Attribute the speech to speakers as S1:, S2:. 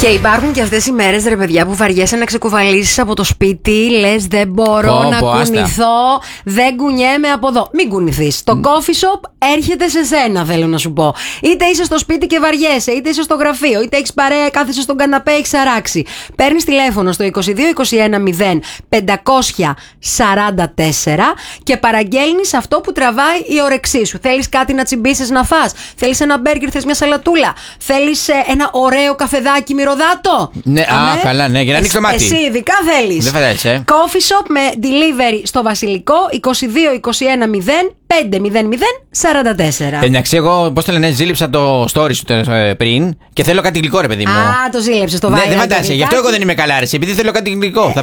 S1: Και υπάρχουν και αυτές οι μέρες, ρε παιδιά, που βαριέσαι να ξεκουβαλήσεις από το σπίτι. Λες δεν μπορώ να κουνηθώ, δεν κουνιέμαι από εδώ. Μην κουνηθείς. Το coffee shop έρχεται σε σένα, θέλω να σου πω. Είτε είσαι στο σπίτι και βαριέσαι, είτε είσαι στο γραφείο, είτε έχεις παρέα, κάθεσαι στον καναπέ, έχεις αράξει. Παίρνεις τηλέφωνο στο 22 21 0 544 και παραγγέλνεις αυτό που τραβάει η όρεξή σου. Θέλεις κάτι να τσιμπήσεις να φας, θέλεις ένα μπέργκερ, θες μια σαλατούλα, θέλεις ένα ωραίο καφεδάκι μυρωδάτο.
S2: Ναι, καλά, ναι, για να ανοίξει το μάτι.
S1: Εσύ ειδικά θέλεις.
S2: Δεν φαντάζεσαι.
S1: Coffee shop με delivery στο Βασιλικό 22 21 0 500 44.
S2: Εντάξει, εγώ πώς το λένε, ζήλεψα το story σου πριν και θέλω κάτι γλυκό, ρε παιδί μου.
S1: Α, το ζήλεψες το
S2: Ναι,
S1: viral.
S2: δεν φαντάζεσαι. Γι' αυτό εγώ δεν είμαι καλά, ρε, επειδή θέλω κάτι γλυκό.